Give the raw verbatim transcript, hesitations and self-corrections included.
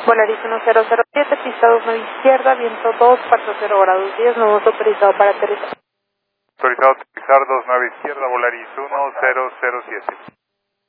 Volaris uno cero cero siete, pista dos nueve izquierda, viento dos, cuatro cero grados diez, no hemos autorizado para aterrizar. Autorizado a aterrizar dos nueve izquierda, Volaris uno cero cero siete.